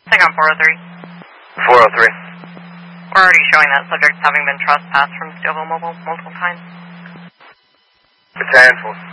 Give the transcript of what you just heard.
Check on 403. 403. We're already showing that subjects having been trespassed from Steelville Mobile multiple times. It's a handful.